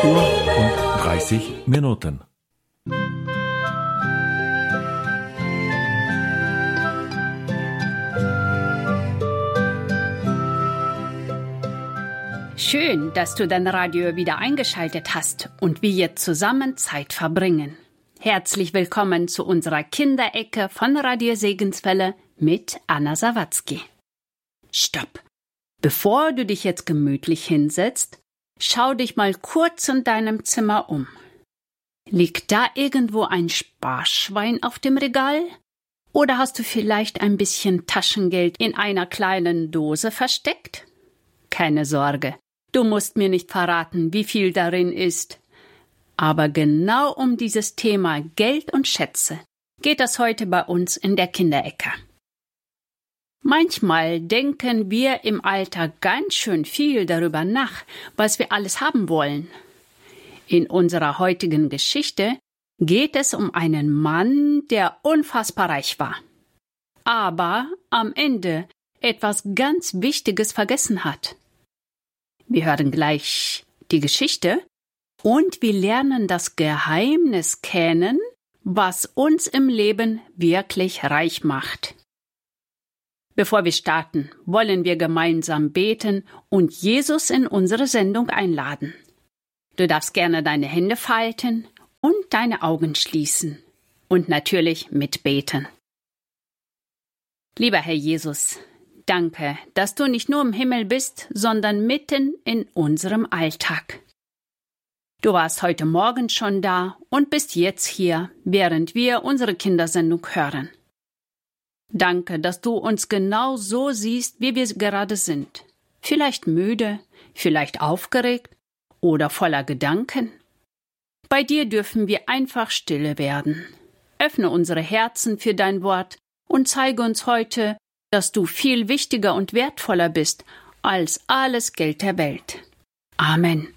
8:30 Schön, dass du dein Radio wieder eingeschaltet hast und wir jetzt zusammen Zeit verbringen. Herzlich willkommen zu unserer Kinderecke von Radio Segenswelle mit Anna Sawatzki. Stopp! Bevor du dich jetzt gemütlich hinsetzt, schau dich mal kurz in deinem Zimmer um. Liegt da irgendwo ein Sparschwein auf dem Regal? Oder hast du vielleicht ein bisschen Taschengeld in einer kleinen Dose versteckt? Keine Sorge, du musst mir nicht verraten, wie viel darin ist. Aber genau um dieses Thema Geld und Schätze geht es heute bei uns in der Kinderecke. Manchmal denken wir im Alltag ganz schön viel darüber nach, was wir alles haben wollen. In unserer heutigen Geschichte geht es um einen Mann, der unfassbar reich war, aber am Ende etwas ganz Wichtiges vergessen hat. Wir hören gleich die Geschichte und wir lernen das Geheimnis kennen, was uns im Leben wirklich reich macht. Bevor wir starten, wollen wir gemeinsam beten und Jesus in unsere Sendung einladen. Du darfst gerne deine Hände falten und deine Augen schließen und natürlich mitbeten. Lieber Herr Jesus, danke, dass du nicht nur im Himmel bist, sondern mitten in unserem Alltag. Du warst heute Morgen schon da und bist jetzt hier, während wir unsere Kindersendung hören. Danke, dass du uns genau so siehst, wie wir gerade sind. Vielleicht müde, vielleicht aufgeregt oder voller Gedanken. Bei dir dürfen wir einfach stille werden. Öffne unsere Herzen für dein Wort und zeige uns heute, dass du viel wichtiger und wertvoller bist als alles Geld der Welt. Amen.